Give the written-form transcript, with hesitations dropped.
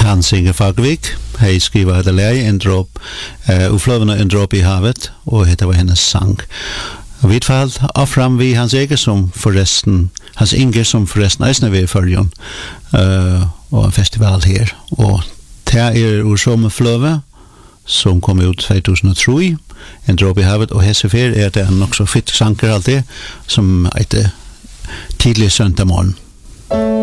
Hans Inge Fagvik, hei skriva hette lei, en drop, ufløvende en drop i havet, og hette var hennes sang. Og vi falt av fram vi Hans Inge som forresten, Hans Inge som forresten eisne vi i Førjon, og en festival her. Og det ur sommerfløve, som kom ut 2003, en drop i havet, og hessefer det en nok så fitt sanger alltid, som heter Tidlig søndag morgen.